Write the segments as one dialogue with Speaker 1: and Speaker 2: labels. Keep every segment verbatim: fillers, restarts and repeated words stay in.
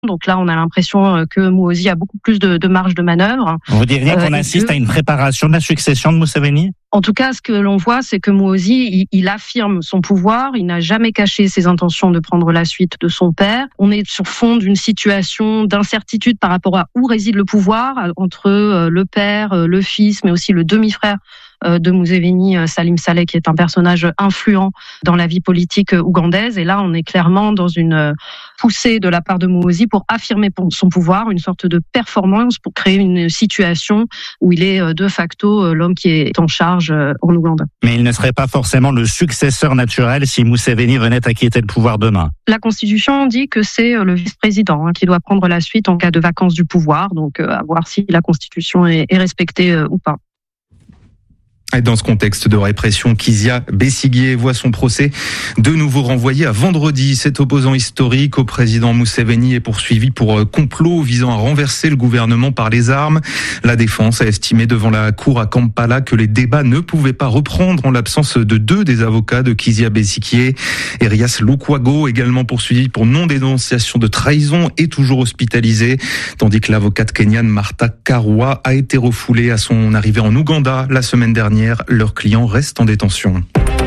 Speaker 1: Donc là, on a l'impression que Mouhozi a beaucoup plus de, de marge de manœuvre.
Speaker 2: Vous diriez qu'on euh, assiste que... à une préparation de la succession de Museveni ?
Speaker 1: En tout cas, ce que l'on voit, c'est que Mouhozi, il, il affirme son pouvoir. Il n'a jamais caché ses intentions de prendre la suite de son père. On est sur fond d'une situation d'incertitude par rapport à où réside le pouvoir, entre le père, le fils, mais aussi le demi-frère de Museveni, Salim Saleh, qui est un personnage influent dans la vie politique ougandaise. Et là, on est clairement dans une poussée de la part de Mouhozi pour affirmer son pouvoir, une sorte de performance pour créer une situation où il est de facto l'homme qui est en charge en Ouganda.
Speaker 2: Mais il ne serait pas forcément le successeur naturel si Museveni venait à quitter le pouvoir demain.
Speaker 1: La Constitution dit que c'est le vice-président hein, qui doit prendre la suite en cas de vacance du pouvoir. Donc, à voir si la Constitution est, est respectée euh, ou pas.
Speaker 3: Et dans ce contexte de répression, Kizia Besigye voit son procès de nouveau renvoyé à vendredi. Cet opposant historique au président Museveni est poursuivi pour complot visant à renverser le gouvernement par les armes. La défense a estimé devant la cour à Kampala que les débats ne pouvaient pas reprendre en l'absence de deux des avocats de Kizia Besigye. Erias Lukwago, également poursuivi pour non-dénonciation de trahison, est toujours hospitalisé, tandis que l'avocate kenyane Martha Karua a été refoulée à son arrivée en Ouganda la semaine dernière. Leurs clients restent en détention.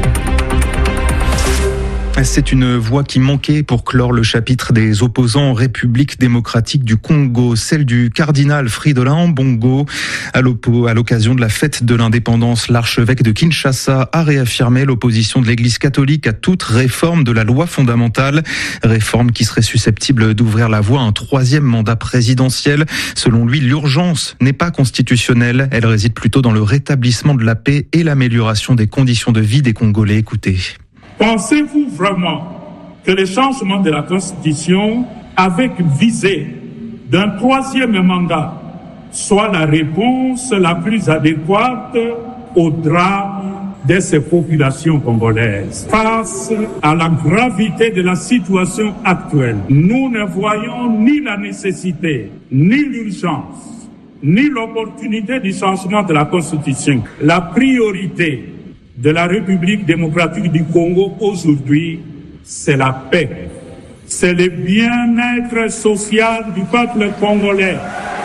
Speaker 3: C'est une voix qui manquait pour clore le chapitre des opposants en République démocratique du Congo, celle du cardinal Fridolin Ambongo. À l'occasion de la fête de l'indépendance, l'archevêque de Kinshasa a réaffirmé l'opposition de l'Église catholique à toute réforme de la loi fondamentale, réforme qui serait susceptible d'ouvrir la voie à un troisième mandat présidentiel. Selon lui, l'urgence n'est pas constitutionnelle, elle réside plutôt dans le rétablissement de la paix et l'amélioration des conditions de vie des Congolais. Écoutez.
Speaker 4: Pensez-vous vraiment que le changement de la Constitution avec visée d'un troisième mandat soit la réponse la plus adéquate au drame de ces populations congolaises? Face à la gravité de la situation actuelle, nous ne voyons ni la nécessité, ni l'urgence, ni l'opportunité du changement de la Constitution. La priorité de la République démocratique du Congo aujourd'hui, c'est la paix. C'est le bien-être social du peuple congolais.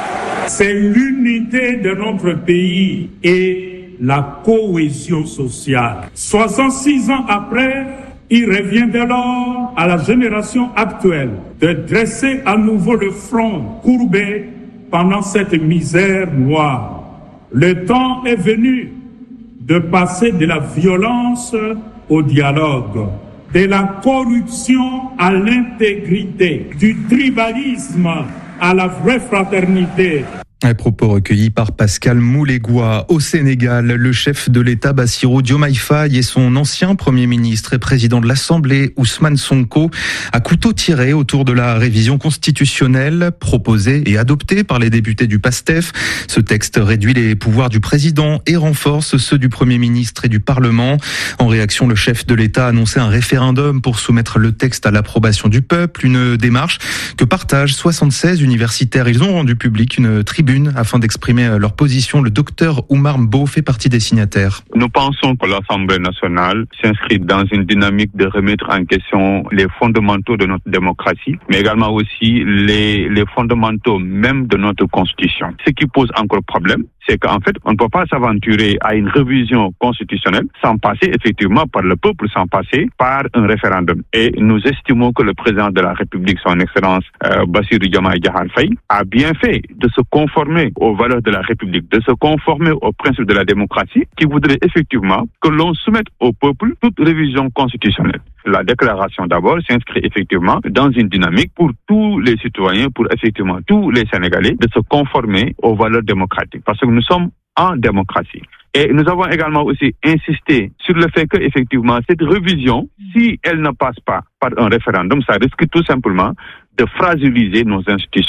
Speaker 4: C'est l'unité de notre pays et la cohésion sociale. soixante-six ans après, il revient dès lors à la génération actuelle de dresser à nouveau le front courbé pendant cette misère noire. Le temps est venu de passer de la violence au dialogue, de la corruption à l'intégrité, du tribalisme à la vraie fraternité.
Speaker 3: Un propos recueillis par Pascal Moulégois. Au Sénégal, le chef de l'État Bassirou Diomaye Faye et son ancien Premier ministre et président de l'Assemblée Ousmane Sonko à couteau tiré autour de la révision constitutionnelle proposée et adoptée par les députés du PASTEF. Ce texte réduit les pouvoirs du président et renforce ceux du Premier ministre et du Parlement. En réaction, le chef de l'État a annoncé un référendum pour soumettre le texte à l'approbation du peuple, une démarche que partagent soixante-seize universitaires. Ils ont rendu public une tribune afin d'exprimer leur position. Le docteur Oumar Mbo fait partie des signataires.
Speaker 5: Nous pensons que l'Assemblée nationale s'inscrit dans une dynamique de remettre en question les fondamentaux de notre démocratie, mais également aussi les, les fondamentaux même de notre Constitution. Ce qui pose encore problème, c'est qu'en fait, on ne peut pas s'aventurer à une révision constitutionnelle sans passer effectivement par le peuple, sans passer par un référendum. Et nous estimons que le président de la République, son Excellence euh, Bassirou Diomaye Diakhar Faye, a bien fait de se conformer aux valeurs de la République, de se conformer aux principes de la démocratie, qui voudrait effectivement que l'on soumette au peuple toute révision constitutionnelle. La déclaration d'abord s'inscrit effectivement dans une dynamique pour tous les citoyens, pour effectivement tous les Sénégalais, de se conformer aux valeurs démocratiques. Parce que nous sommes en démocratie. Et nous avons également aussi insisté sur le fait que, effectivement, cette révision, si elle ne passe pas par un référendum, ça risque tout simplement de fragiliser nos institutions.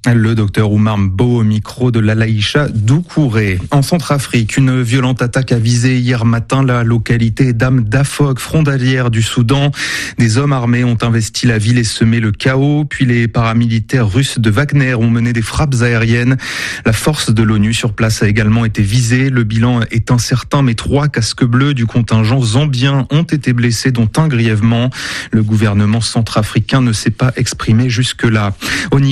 Speaker 3: Le docteur Oumar Mbo au micro de Lalaïcha Doucouré. En Centrafrique, une violente attaque a visé hier matin la localité d'Am Dafog, frontalière du Soudan. Des hommes armés ont investi la ville et semé le chaos. Puis les paramilitaires russes de Wagner ont mené des frappes aériennes. La force de l'ONU sur place a également été visée. Le bilan est incertain, mais trois casques bleus du contingent zambien ont été blessés, dont un grièvement. Le gouvernement centrafricain ne s'est pas exprimé jusque-là. Au